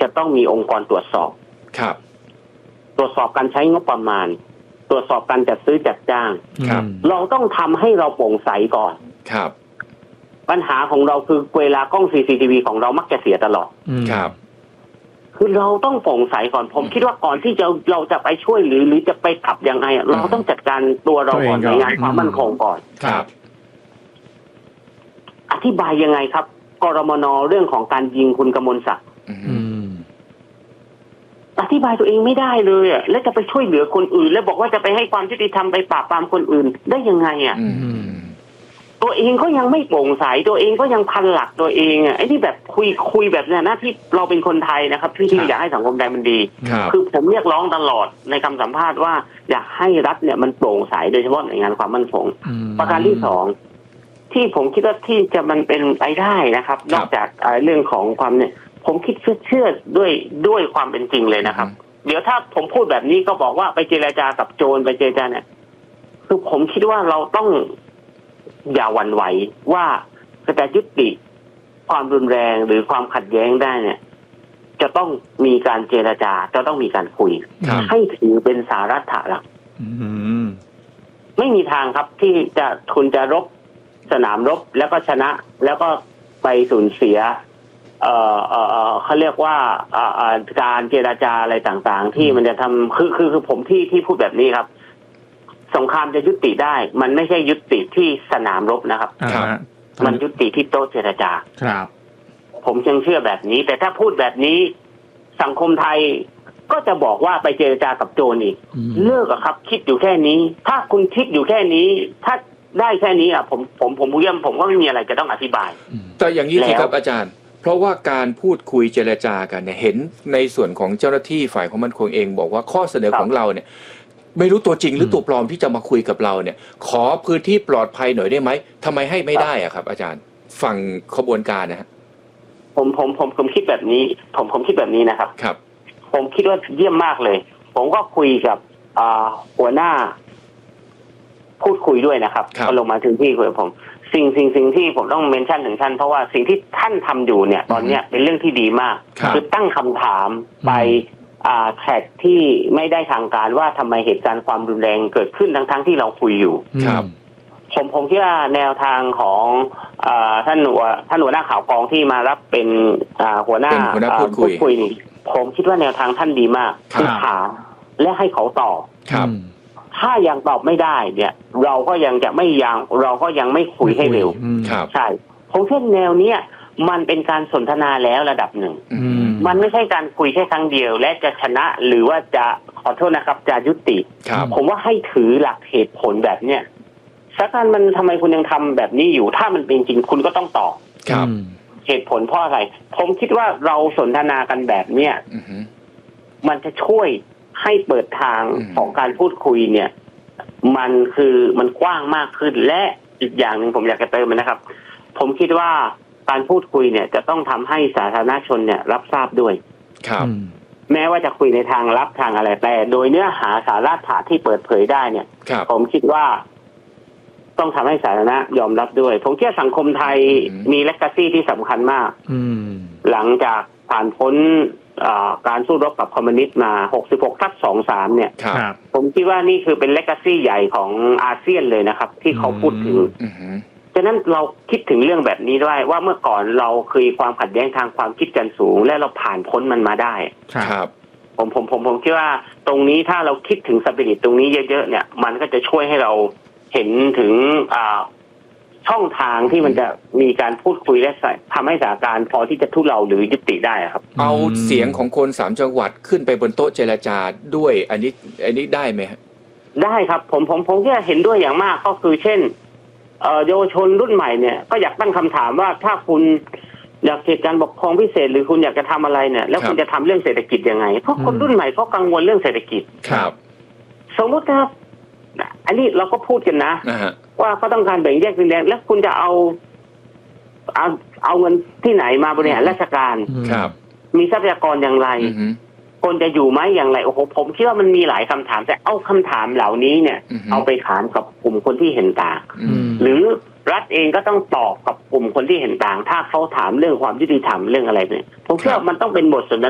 จะต้องมีองค์กรตรวจสอบครับตรวจสอบการใช้งบประมาณตรวจสอบการจัดซื้อจัดจ้างครับเราต้องทำให้เราโปร่งใสก่อนครับปัญหาของเราคือเวลากล้อง CCTV ของเรามักจะเสียตลอดครับคือเราต้องโปร่งใสก่อนผมคิดว่าก่อนที่เราจะไปช่วยหรือจะไปขับยังไงเราต้องจัดการตัวเราก่อนในงานความมั่นคงก่อนครับอธิบายยังไงครับกรมน.เรื่องของการยิงคุณกมลศักดิ์อธิบายตัวเองไม่ได้เลยอ่ะแล้วจะไปช่วยเหลือคนอื่นแล้วบอกว่าจะไปให้ความยุติธรรมไปปราบปรามคนอื่นได้ยังไงอ่ะตัวเองก็ยังไม่โปร่งใสตัวเองก็ยังพันหลักตัวเองอ่ะไอ้ที่แบบคุยแบบนี้นะที่เราเป็นคนไทยนะครับที่อยากให้สังคมไทยมันดีคือผมเรียกร้องตลอดในคำสัมภาษณ์ว่าอยากให้รัฐเนี่ยมันโปร่งใสโดยเฉพาะในงานความมั่นคงประการที่สองที่ผมคิดว่าที่จะมันเป็นไปได้นะครับนอกจากเรื่องของความเนี่ยผมคิดเชื่อด้วยความเป็นจริงเลยนะครับเดี๋ยวถ้าผมพูดแบบนี้ก็บอกว่าไปเจรจากับโจรไปเจรจาเนี่ยคือผมคิดว่าเราต้องอย่าหวั่นไหวว่าจะยุติความรุนแรงหรือความขัดแย้งได้เนี่ยจะต้องมีการเจรจาจะต้องมีการคุยให้ถือเป็นสาระหลักไม่มีทางครับที่คุณจะรบสนามรบแล้วก็ชนะแล้วก็ไปสูญเสียเขาเรียกว่าการเจรจาอะไรต่างๆที่มันจะทำคือผมที่พูดแบบนี้ครับสงครามจะยุติได้มันไม่ใช่ยุติที่สนามรบนะครับมันยุติที่โต๊ะเจรจาครับผมยังเชื่อแบบนี้แต่ถ้าพูดแบบนี้สังคมไทยก็จะบอกว่าไปเจรจากับโจรอีกเลิกอะครับคิดอยู่แค่นี้ถ้าคุณคิดอยู่แค่นี้ถ้าได้แค่นี้อ่ะผมเยี่ยมผมก็ไม่มีอะไรจะต้องอธิบายแต่อย่างนี้สิครับอาจารย์เพราะว่าการพูดคุยเจรจากันเนี่ยเห็นในส่วนของเจ้าหน้าที่ฝ่ายความมั่นคงเองบอกว่าข้อเสนอของเราเนี่ยไม่รู้ตัวจริงหรือตัวปลอมที่จะมาคุยกับเราเนี่ยขอพื้นที่ปลอดภัยหน่อยได้ไหมทำไมให้ไม่ได้อะครับอาจารย์ฝั่งขบวนการนะฮะผมคิดแบบนี้ผมคิดแบบนี้นะครับครับผมคิดว่าเยี่ยมมากเลยผมก็คุยกับหัวหน้าพูดคุยด้วยนะครับก็ลงมาถึงที่คุยกับผมสิ่งที่ผมต้องเมนชั่นถึงท่านเพราะว่าสิ่งที่ท่านทำอยู่เนี่ยตอนเนี้ยเป็นเรื่องที่ดีมากคือตั้งคำถามไปแท็กที่ไม่ได้ทางการว่าทำไมเหตุการณ์ความรุนแรงเกิดขึ้นทั้งที่เราคุยอยู่ครับผมคิดว่าแนวทางของท่านหัวหน้าข่าวกองที่มารับเป็นหัวหน้าพูดคุยนี่ผมคิดว่าแนวทางท่านดีมากคือถามและให้เขาตอบถ้ายังตอบไม่ได้เนี่ยเราก็ยังไม่คุยให้เร็วใช่ผมเชื่อแนวเนี้ยมันเป็นการสนทนาแล้วระดับหนึ่งมันไม่ใช่การคุยแค่ครั้งเดียวและจะชนะหรือว่าจะขอโทษนะครับจะยุติผมว่าให้ถือหลักเหตุผลแบบเนี้ยสักการมันทำไมคุณยังทำแบบนี้อยู่ถ้ามันเป็นจริงคุณก็ต้องตอบเหตุผลเพราะอะไรผมคิดว่าเราสนทนากันแบบเนี้ยมันจะช่วยให้เปิดทางของการพูดคุยเนี่ยมันกว้างมากขึ้นและอีกอย่างหนึ่งผมอยากจะเติมนะครับผมคิดว่าการพูดคุยเนี่ยจะต้องทำให้สาธารณชนเนี่ยรับทราบด้วยครับแม้ว่าจะคุยในทางลับทางอะไรแต่โดยเนื้อหาสาระที่เปิดเผยได้เนี่ยผมคิดว่าต้องทำให้สาธารณะยอมรับด้วยผมคิดว่าสังคมไทยมีเลกาซี่ที่สำคัญมากหลังจากผ่านพ้นการสู้รบกับคอมมิวนิสต์มา 66/23 เนี่ยผมคิดว่านี่คือเป็นเลกาซี่ใหญ่ของอาเซียนเลยนะครับที่เขาพูดถึงฉะนั้นเราคิดถึงเรื่องแบบนี้ด้วยว่าเมื่อก่อนเราเคยความขัดแย้งทางความคิดกันสูงและเราผ่านพ้นมันมาได้ครับผมคิดว่าตรงนี้ถ้าเราคิดถึงสปิริตตรงนี้เยอะๆเนี่ยมันก็จะช่วยให้เราเห็นถึงช่องทางที่มันจะมีการพูดคุยและทำให้สถานการณ์พอที่จะทุเลาหรือยุติได้ครับเอาเสียงของคน3จังหวัดขึ้นไปบนโต๊ะเจรจาด้วยอันนี้ได้ไหมครับได้ครับผมแค่เห็นด้วยอย่างมากก็คือเช่นเยาวชนรุ่นใหม่เนี่ยก็อยากตั้งคำถามว่าถ้าคุณอยากเกิดการปกครองพิเศษหรือคุณอยากจะทำอะไรเนี่ยแล้วคุณจะทำเรื่องเศรษฐกิจยังไงเพราะคนรุ่นใหม่เขากังวลเรื่องเศรษฐกิจครับสมมตินะครับอันนี้เราก็พูดกันนะว่าเขาต้องการแบ่งแยกดินแดนแล้วคุณจะเอาเงินที่ไหนมาบริหารราชการครับมีทรัพยากรอย่างไรคนจะอยู่ไหมอย่างไรโอ้โหผมคิดว่ามันมีหลายคำถามแต่เอาคำถามเหล่านี้เนี่ยเอาไปถามกับกลุ่มคนที่เห็นต่างหรือรัฐเองก็ต้องตอบกับกลุ่มคนที่เห็นต่างถ้าเขาถามเรื่องความยุติธรรมเรื่องอะไรเนี่ยผมคิดว่ามันต้องเป็นบทสนท